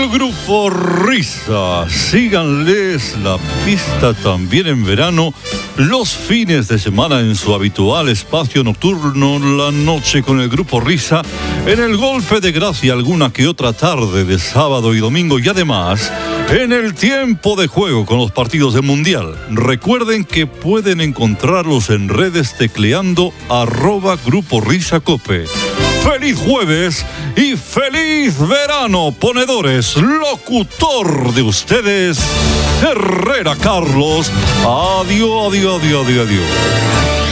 El Grupo Risa. Síganles la pista también en verano, los fines de semana en su habitual espacio nocturno, la noche con el Grupo Risa, en el Golpe de Gracia alguna que otra tarde de sábado y domingo, y además en el tiempo de juego con los partidos del Mundial. Recuerden que pueden encontrarlos en redes tecleando @Grupo Risa Cope. ¡Feliz jueves y feliz verano, ponedores! Locutor de ustedes, Herrera Carlos. Adiós, adiós, adiós, adiós, adiós.